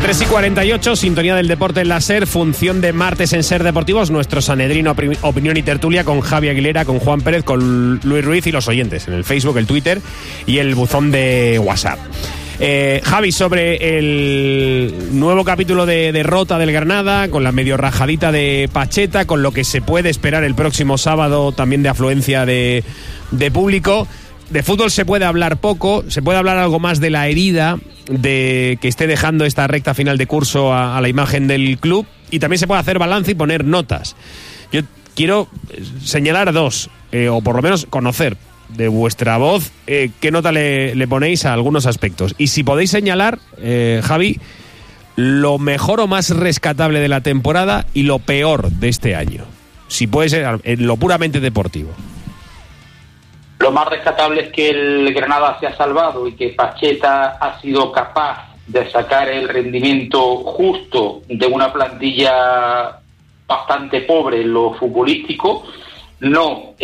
3:48, sintonía del deporte en la SER, función de martes en SER Deportivos, nuestro Sanedrín Opinión y Tertulia con Javi Aguilera, con Juan Pérez, con Luis Ruiz y los oyentes en el Facebook, el Twitter y el buzón de WhatsApp. Javi, sobre el nuevo capítulo de derrota del Granada, con la medio rajadita de Pacheta, con lo que se puede esperar el próximo sábado también de afluencia de público. De fútbol se puede hablar poco, se puede hablar algo más de la herida de que esté dejando esta recta final de curso a la imagen del club, y también se puede hacer balance y poner notas. Yo quiero señalar dos, o por lo menos conocer de vuestra voz qué nota le ponéis a algunos aspectos. Y si podéis señalar, Javi, lo mejor o más rescatable de la temporada y lo peor de este año. Si puede ser en lo puramente deportivo. Lo más rescatable es que el Granada se ha salvado y que Pacheta ha sido capaz de sacar el rendimiento justo de una plantilla bastante pobre en lo futbolístico. No